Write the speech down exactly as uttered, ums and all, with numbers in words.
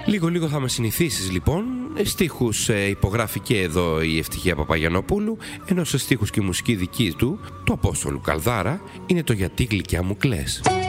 Λίγο λίγο θα με συνηθίσεις λοιπόν. Στίχους ε, υπογράφει και εδώ η Ευτυχία Παπαγιαννοπούλου, ενώ σε στίχους και μουσική δική του, του Απόστολου Καλδάρα, είναι το «Γιατί γλυκιά μου κλαις».